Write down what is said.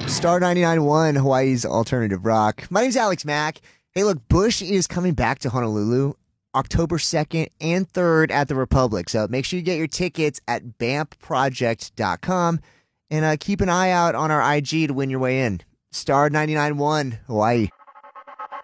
Star 99.1, Hawaii's alternative rock. My name's Alex Mack. Hey, look, Bush is coming back to Honolulu October 2nd and 3rd at the Republic. So make sure you get your tickets at BAMPproject.com and keep an eye out on our IG to win your way in. Star 99.1, Hawaii.